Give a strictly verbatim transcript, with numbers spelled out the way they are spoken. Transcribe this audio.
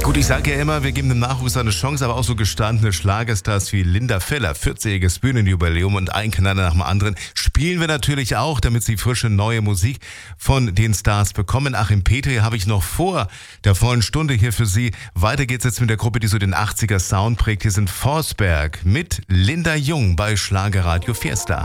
Gut, ich sage ja immer, wir geben dem Nachwuchs eine Chance, aber auch so gestandene Schlagerstars wie Linda Feller, vierzigjähriges Bühnenjubiläum und ein Knaller nach dem anderen, spielen wir natürlich auch, damit sie frische neue Musik von den Stars bekommen. Achim Petri habe ich noch vor der vollen Stunde hier für Sie. Weiter geht's jetzt mit der Gruppe, die so den achtziger Sound prägt. Hier sind Forsberg mit Linda Jung bei Schlagerradio Fiesta.